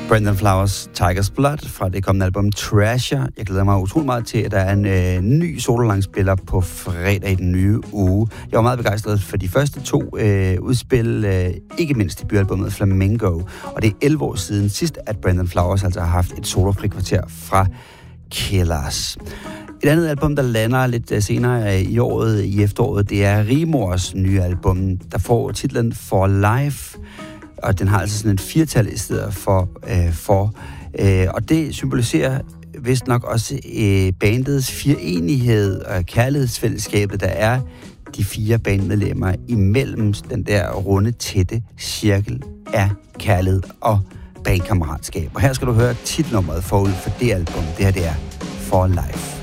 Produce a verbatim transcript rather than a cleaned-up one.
Brandon Flowers, Tiger's Blood fra det kommende album Trasher. Jeg glæder mig utrolig meget til, at der er en øh, ny sololangspiller på fredag i den nye uge. Jeg var meget begejstret for de første to øh, udspil, øh, ikke mindst debutalbummet Flamingo. Og det er elleve år siden sidst, at Brandon Flowers altså har haft et solofrikvarter fra Killers. Et andet album, der lander lidt senere i året, i efteråret, det er Rigmors nye album, der får titlen For Life. Og den har altså sådan en firtal i stedet for, øh, for. Øh, og det symboliserer vist nok også øh, bandets fireenighed og kærlighedsfællesskabet, der er de fire bandmedlemmer imellem den der runde, tætte cirkel af kærlighed og bandkammeratskab. Og her skal du høre titelnummeret forud for det album. Det her det er For Life.